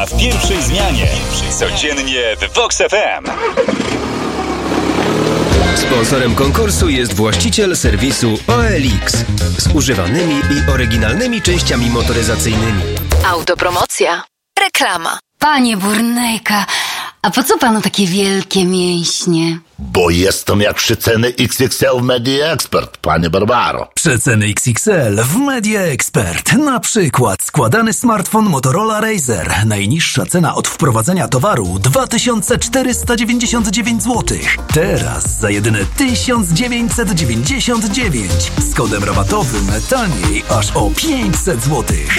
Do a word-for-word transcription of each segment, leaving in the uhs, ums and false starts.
Godzina w pierwszej zmianie. Codziennie w Vox F M. Sponsorem konkursu jest właściciel serwisu O L X z używanymi i oryginalnymi częściami motoryzacyjnymi. Autopromocja. Reklama. Panie Burnejka, a po co panu takie wielkie mięśnie? Bo jestem jak przeceny X X L w Media Expert, panie Barbaro. Przeceny X X L w Media Expert. Na przykład składany smartfon Motorola Razr. Najniższa cena od wprowadzenia towaru dwa tysiące czterysta dziewięćdziesiąt dziewięć złotych. Teraz za jedyne tysiąc dziewięćset dziewięćdziesiąt dziewięć. Z kodem rabatowym taniej aż o pięćset złotych.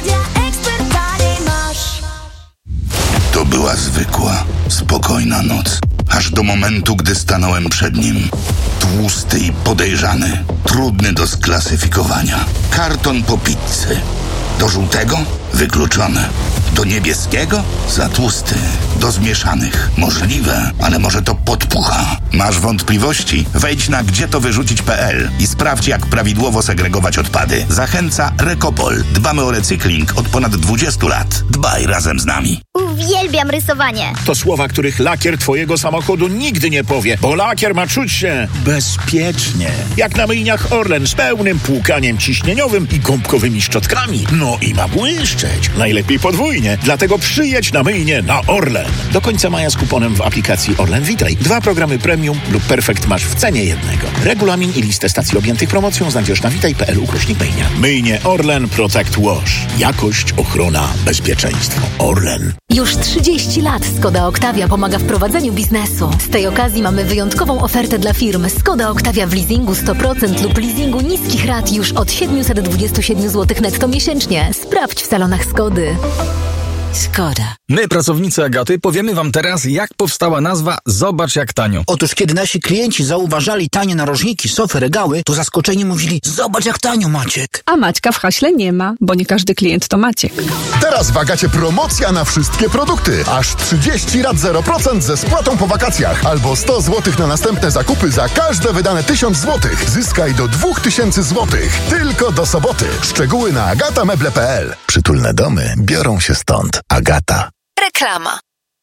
To była zwykła, spokojna noc. Aż do momentu, gdy stanąłem przed nim. Tłusty i podejrzany. Trudny do sklasyfikowania. Karton po pizzy. Do żółtego? Wykluczone. Do niebieskiego? Za tłusty. Do zmieszanych? Możliwe, ale może to podpucha. Masz wątpliwości? Wejdź na gdzie to wyrzucić kropka p l i sprawdź, jak prawidłowo segregować odpady. Zachęca Recopol. Dbamy o recykling od ponad dwudziestu lat. Dbaj razem z nami. Uwielbiam rysowanie. To słowa, których lakier twojego samochodu nigdy nie powie, bo lakier ma czuć się bezpiecznie. Jak na myjniach Orlen z pełnym płukaniem ciśnieniowym i gąbkowymi szczotkami. No i ma błyszczeć. Najlepiej podwójnie. Dlatego przyjedź na myjnię na Orlen. Do końca maja z kuponem w aplikacji Orlen Witaj. Dwa programy premium lub perfekt masz w cenie jednego. Regulamin i listę stacji objętych promocją znajdziesz na witaj kropka p l ukośnik myjnia. Myjnie Orlen Protect Wash. Jakość, ochrona, bezpieczeństwo. Orlen. Już trzydzieści lat Skoda Octavia pomaga w prowadzeniu biznesu. Z tej okazji mamy wyjątkową ofertę dla firm. Skoda Octavia w leasingu sto procent lub leasingu niskich rat już od siedemset dwadzieścia siedem złotych netto miesięcznie. Sprawdź w salonach Skody. Skoda. My, pracownicy Agaty, powiemy wam teraz, jak powstała nazwa Zobacz jak tanio. Otóż kiedy nasi klienci zauważali tanie narożniki, sofy, regały, to zaskoczeni mówili: zobacz jak tanio, Maciek. A Maćka w haśle nie ma, bo nie każdy klient to Maciek. Teraz w Agacie promocja na wszystkie produkty. Aż trzydzieści rat zero procent ze spłatą po wakacjach. Albo sto złotych na następne zakupy za każde wydane tysiąc złotych. Zyskaj do dwa tysiące złotych. Tylko do soboty. Szczegóły na agata meble kropka p l. Przytulne domy biorą się stąd. Agata. Reklama.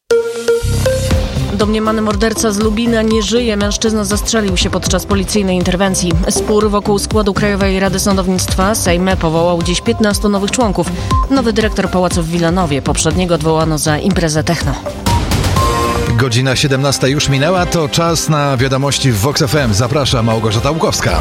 Domniemany morderca z Lubina nie żyje. Mężczyzna zastrzelił się podczas policyjnej interwencji. Spór wokół składu Krajowej Rady Sądownictwa Sejm powołał dziś piętnastu nowych członków. Nowy dyrektor pałacu w Wilanowie. Poprzedniego odwołano za imprezę techno. Godzina siedemnasta już minęła. To czas na wiadomości w Vox F M. Zaprasza Małgorzata Łukowska.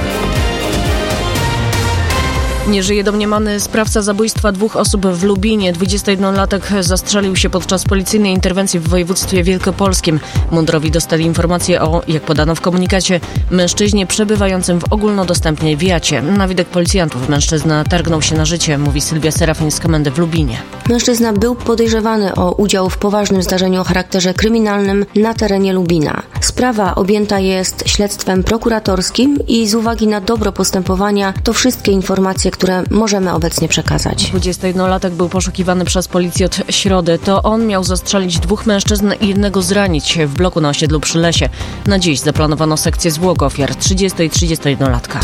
Nie żyje domniemany sprawca zabójstwa dwóch osób w Lubinie. dwudziestojednolatek zastrzelił się podczas policyjnej interwencji w województwie wielkopolskim. Mundurowi dostali informację o, jak podano w komunikacie, mężczyźnie przebywającym w ogólnodostępnej wiacie. Na widok policjantów mężczyzna targnął się na życie, mówi Sylwia Serafin z komendy w Lubinie. Mężczyzna był podejrzewany o udział w poważnym zdarzeniu o charakterze kryminalnym na terenie Lubina. Sprawa objęta jest śledztwem prokuratorskim i z uwagi na dobro postępowania to wszystkie informacje, które możemy obecnie przekazać. dwudziestojednolatek był poszukiwany przez policję od środy. To on miał zastrzelić dwóch mężczyzn i jednego zranić w bloku na osiedlu przy Lesie. Na dziś zaplanowano sekcję zwłok ofiar trzydziesto i trzydziestojednolatka.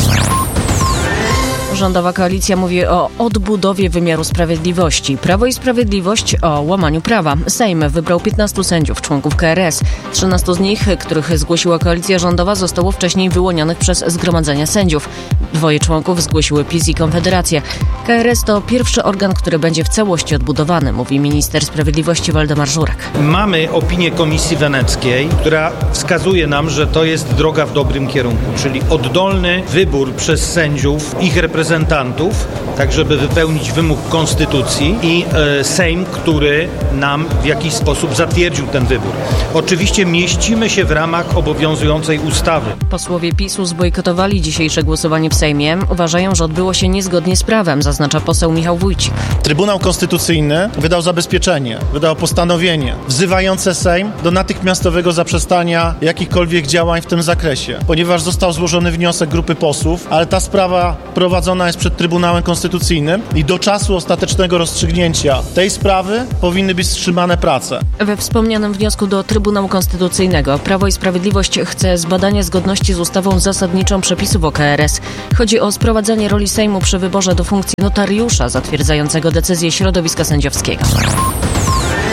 Rządowa koalicja mówi o odbudowie wymiaru sprawiedliwości. Prawo i Sprawiedliwość o łamaniu prawa. Sejm wybrał piętnastu sędziów, członków K R S. trzynastu z nich, których zgłosiła koalicja rządowa, zostało wcześniej wyłonionych przez Zgromadzenie Sędziów. Dwoje członków zgłosiły PiS i Konfederację. K R S to pierwszy organ, który będzie w całości odbudowany, mówi minister sprawiedliwości Waldemar Żurek. Mamy opinię Komisji Weneckiej, która wskazuje nam, że to jest droga w dobrym kierunku, czyli oddolny wybór przez sędziów, ich reprezentantów, tak żeby wypełnić wymóg konstytucji i e, Sejm, który nam w jakiś sposób zatwierdził ten wybór. Oczywiście mieścimy się w ramach obowiązującej ustawy. Posłowie PiSu zbojkotowali dzisiejsze głosowanie w Sejmie. Uważają, że odbyło się niezgodnie z prawem, zaznacza poseł Michał Wójcik. Trybunał Konstytucyjny wydał zabezpieczenie, wydał postanowienie wzywające Sejm do natychmiastowego zaprzestania jakichkolwiek działań w tym zakresie, ponieważ został złożony wniosek grupy posłów, ale ta sprawa prowadzona jest przed Trybunałem Konstytucyjnym i do czasu ostatecznego rozstrzygnięcia tej sprawy powinny być wstrzymane prace. We wspomnianym wniosku do Trybunału Konstytucyjnego Prawo i Sprawiedliwość chce zbadania zgodności z ustawą zasadniczą przepisów o K R S. Chodzi o sprowadzenie roli Sejmu przy wyborze do funkcji notariusza zatwierdzającego decyzję środowiska sędziowskiego.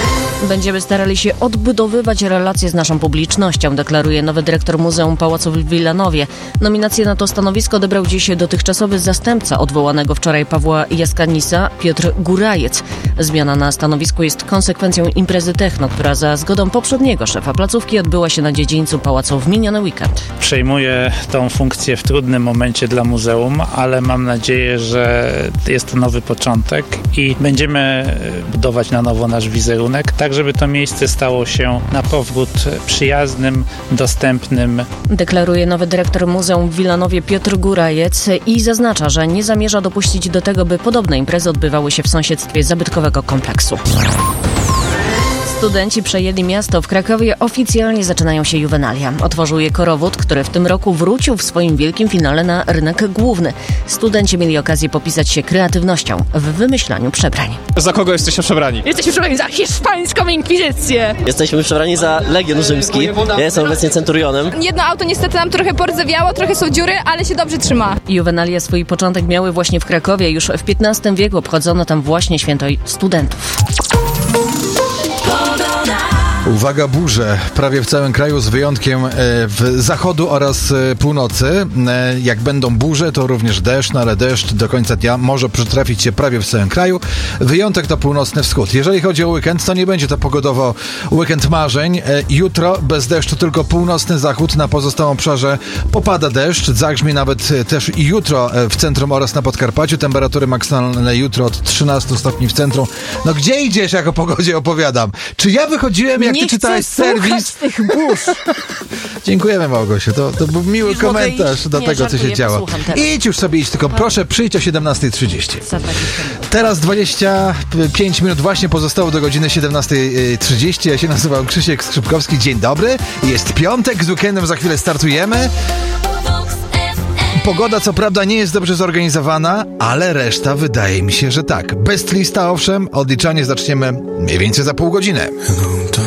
Będziemy starali się odbudowywać relacje z naszą publicznością, deklaruje nowy dyrektor Muzeum Pałacu w Wilanowie. Nominację na to stanowisko odebrał dziś dotychczasowy zastępca odwołanego wczoraj Pawła Jaskanisa, Piotr Górajec. Zmiana na stanowisku jest konsekwencją imprezy techno, która za zgodą poprzedniego szefa placówki odbyła się na dziedzińcu pałacu w miniony weekend. Przejmuję tą funkcję w trudnym momencie dla muzeum, ale mam nadzieję, że jest to nowy początek i będziemy budować na nowo nasz wizerunek, tak żeby to miejsce stało się na powrót przyjaznym, dostępnym. Deklaruje nowy dyrektor Muzeum w Wilanowie Piotr Górajec i zaznacza, że nie zamierza dopuścić do tego, by podobne imprezy odbywały się w sąsiedztwie zabytkowego kompleksu. Studenci przejęli miasto. W Krakowie oficjalnie zaczynają się juwenalia. Otworzył je Korowód, który w tym roku wrócił w swoim wielkim finale na rynek główny. Studenci mieli okazję popisać się kreatywnością w wymyślaniu przebrań. Za kogo jesteście przebrani? Jesteśmy przebrani za hiszpańską inkwizycję. Jesteśmy przebrani za Legion Rzymski. Ja jestem obecnie centurionem. Jedno auto niestety nam trochę pordzewiało, trochę są dziury, ale się dobrze trzyma. Juwenalia swój początek miały właśnie w Krakowie. Już w piętnastym wieku obchodzono tam właśnie święto studentów. Uwaga, burze prawie w całym kraju z wyjątkiem e, w zachodu oraz e, północy. E, jak będą burze, to również deszcz, no ale deszcz do końca dnia może przytrafić się prawie w całym kraju. Wyjątek to północny wschód. Jeżeli chodzi o weekend, to nie będzie to pogodowo weekend marzeń. E, jutro bez deszczu tylko północny zachód. Na pozostałym obszarze popada deszcz. Zagrzmi nawet e, też i jutro e, w centrum oraz na Podkarpaciu. Temperatury maksymalne jutro od trzynastu stopni w centrum. No gdzie idziesz, jak o pogodzie opowiadam? Czy ja wychodziłem, jak nie ty czytałeś serwis? Tych burz. Dziękujemy, Małgosiu. To, to był miły Już komentarz do nie, tego, co się działo. Idź już sobie, idź, tylko proszę przyjdź o siedemnasta trzydzieści. Teraz dwadzieścia pięć minut właśnie pozostało do godziny siedemnasta trzydzieści. Ja się nazywam Krzysiek Skrzypkowski. Dzień dobry. Jest piątek, z weekendem za chwilę startujemy. Pogoda co prawda nie jest dobrze zorganizowana, ale reszta wydaje mi się, że tak. Best lista owszem, odliczanie zaczniemy mniej więcej za pół godziny.